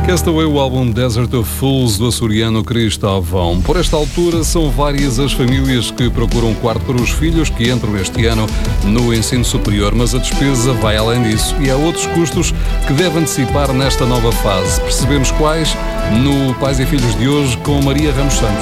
Castaway, o álbum Desert of Fools do açoriano Cristóvão. Por esta altura, são várias as famílias que procuram quarto para os filhos que entram este ano no ensino superior, mas a despesa vai além disso e há outros custos que devem antecipar nesta nova fase. Percebemos quais no Pais e Filhos de hoje com Maria Ramos Santos.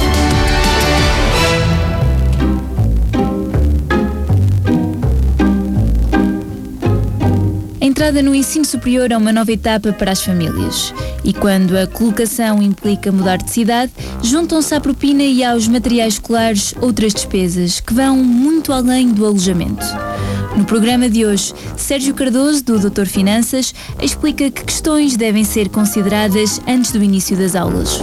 A entrada no ensino superior é uma nova etapa para as famílias e quando a colocação implica mudar de cidade, juntam-se à propina e aos materiais escolares outras despesas que vão muito além do alojamento. No programa de hoje, Sérgio Cardoso, do Doutor Finanças, explica que questões devem ser consideradas antes do início das aulas.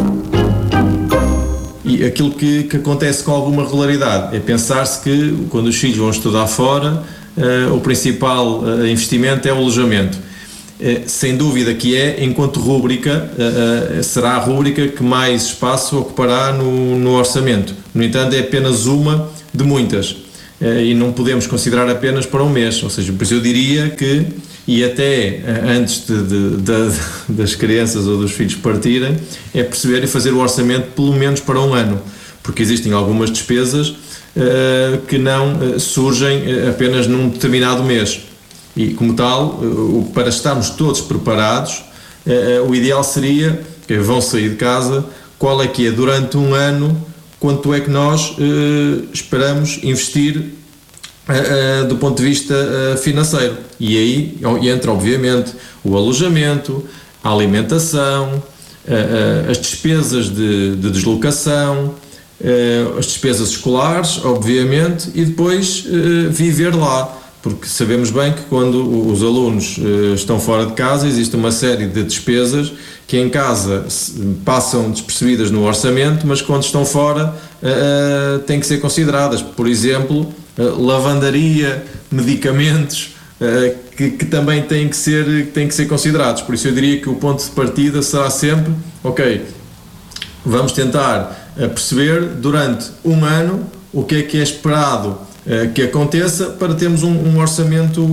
E aquilo que acontece com alguma regularidade é pensar-se que quando os filhos vão estudar fora, o principal investimento é o alojamento. Sem dúvida que enquanto rúbrica, será a rúbrica que mais espaço ocupará no orçamento. No entanto, é apenas uma de muitas e não podemos considerar apenas para um mês. Ou seja, por isso eu diria que, e até antes das crianças ou dos filhos partirem, é perceber e fazer o orçamento pelo menos para um ano, porque existem algumas despesas que não surgem apenas num determinado mês e como tal, para estarmos todos preparados, o ideal seria que vão sair de casa, qual é que é durante um ano, quanto é que nós esperamos investir do ponto de vista financeiro, e aí entra obviamente o alojamento, a alimentação, as despesas de deslocação, as despesas escolares, obviamente, e depois viver lá, porque sabemos bem que quando os alunos estão fora de casa existe uma série de despesas que em casa passam despercebidas no orçamento, mas quando estão fora têm que ser consideradas. Por exemplo, lavandaria, medicamentos, que também têm que ser considerados. Por isso eu diria que o ponto de partida será sempre, ok, vamos tentar perceber durante um ano o que é esperado que aconteça para termos um orçamento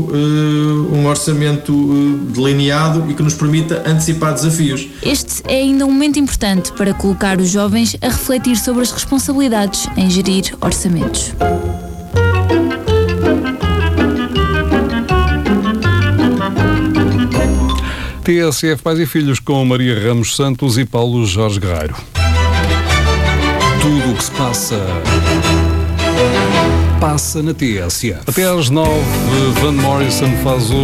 delineado e que nos permita antecipar desafios. Este é ainda um momento importante para colocar os jovens a refletir sobre as responsabilidades em gerir orçamentos. TSF Pais e Filhos com Maria Ramos Santos e Paulo Jorge Guerreiro. Tudo o que se passa na TSF. Até às 9, Van Morrison faz o